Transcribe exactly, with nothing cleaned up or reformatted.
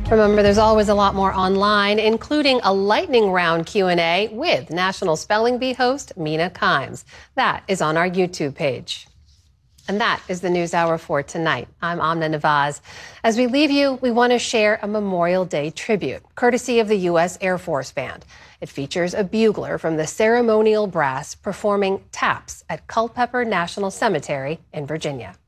Remember, there's always a lot more online, including a lightning round Q and A with National Spelling Bee host Mina Kimes. That is on our YouTube page. And that is the News Hour for tonight. I'm Amna Nawaz. As we leave you, we want to share a Memorial Day tribute, courtesy of the U S Air Force Band. It features a bugler from the ceremonial brass performing taps at Culpeper National Cemetery in Virginia.